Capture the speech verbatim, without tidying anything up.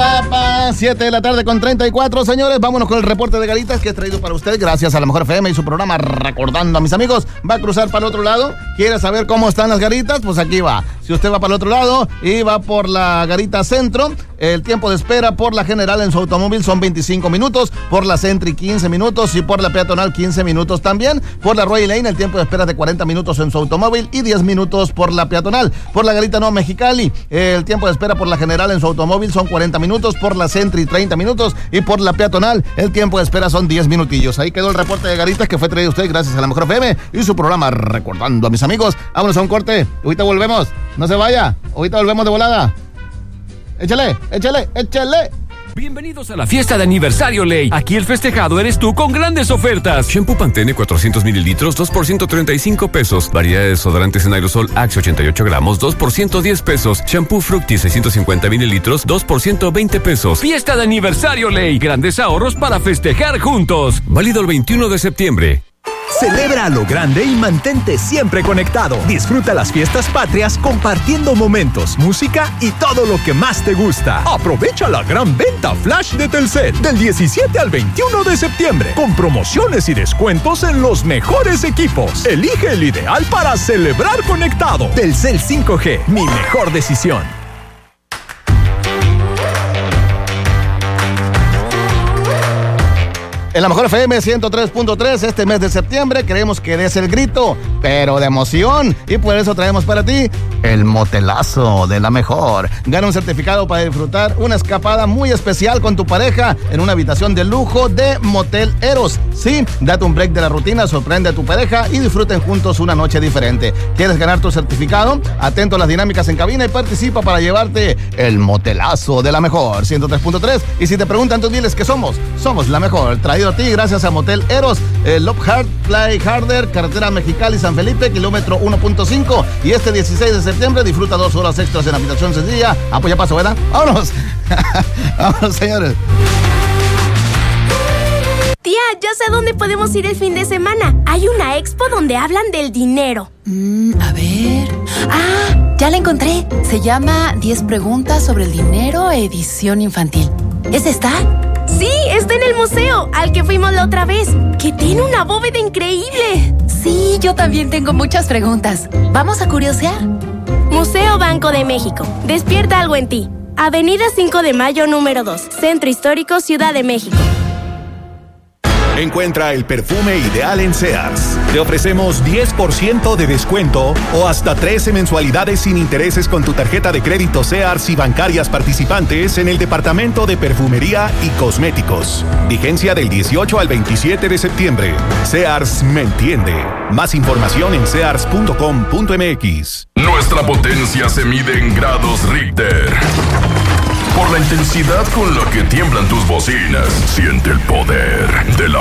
pa, pa. siete de la tarde con treinta y cuatro, señores. Vámonos con el reporte de Garitas que he traído para usted gracias a la Mejor F M y su programa Recordando a mis amigos. Va a cruzar para el otro lado. ¿Quiere saber cómo están las garitas? Pues aquí va. Si usted va para el otro lado y va por la garita centro, el tiempo de espera por la general en su automóvil son veinticinco minutos, por la Sentry quince minutos y por la peatonal quince minutos también. Por la Royal Lane el tiempo de espera es de cuarenta minutos en su automóvil y diez minutos por la peatonal. Por la garita no Mexicali, el tiempo de espera por la general en su automóvil son cuarenta minutos, por la Sentry treinta minutos y por la peatonal el tiempo de espera son diez minutillos. Ahí quedó el reporte de garitas que fue traído a usted gracias a la Mejor F M y su programa Recordando a mis amigos. Vámonos a un corte, ahorita volvemos, no se vaya, ahorita volvemos de volada. Échale, échale, échale. Bienvenidos a la fiesta de aniversario Ley. Aquí el festejado eres tú con grandes ofertas. Shampoo Pantene cuatrocientos mililitros, dos por ciento treinta y cinco pesos. Variedad de desodorantes en aerosol Axe ochenta y ocho gramos, dos por ciento diez pesos. Shampoo Fructis seiscientos cincuenta mililitros, dos por ciento veinte pesos. Fiesta de aniversario Ley. Grandes ahorros para festejar juntos. Válido el veintiuno de septiembre. Celebra a lo grande y mantente siempre conectado. Disfruta las fiestas patrias compartiendo momentos, música y todo lo que más te gusta. Aprovecha la gran venta flash de Telcel del diecisiete al veintiuno de septiembre con promociones y descuentos en los mejores equipos. Elige el ideal para celebrar conectado. Telcel cinco G, mi mejor decisión. En la Mejor F M ciento tres punto tres, este mes de septiembre queremos que des el grito, pero de emoción. Y por eso traemos para ti el motelazo de la Mejor. Gana un certificado para disfrutar una escapada muy especial con tu pareja en una habitación de lujo de Motel Eros. Sí, date un break de la rutina, sorprende a tu pareja y disfruten juntos una noche diferente. ¿Quieres ganar tu certificado? Atento a las dinámicas en cabina y participa para llevarte el motelazo de la Mejor ciento tres punto tres. Y si te preguntan, tú diles que somos, somos la Mejor. Traído a ti gracias a Motel Eros, eh, Love Hard, Play Harder, carretera Mexicali, San Felipe, kilómetro uno punto cinco. Y este dieciséis de septiembre disfruta dos horas extras en habitación sencilla. Ah, pues ya pasó, ¿verdad? ¡Vámonos! ¡Vámonos, señores! Tía, ya sé dónde podemos ir el fin de semana. Hay una expo donde hablan del dinero. Mm, a ver... ¡Ah! Ya la encontré. Se llama diez preguntas sobre el dinero, edición infantil. ¿Es esta? Sí, está en el museo, al que fuimos la otra vez, que tiene una bóveda increíble. Sí, yo también tengo muchas preguntas. ¿Vamos a curiosear? Museo Banco de México. Despierta algo en ti. Avenida cinco de mayo, número dos. Centro Histórico, Ciudad de México. Encuentra el perfume ideal en Sears. Te ofrecemos diez por ciento de descuento o hasta trece mensualidades sin intereses con tu tarjeta de crédito Sears y bancarias participantes en el departamento de perfumería y cosméticos. Vigencia del dieciocho al veintisiete de septiembre. Sears me entiende. Más información en sears punto com punto m x. Nuestra potencia se mide en grados Richter. Por la intensidad con la que tiemblan tus bocinas, siente el poder de la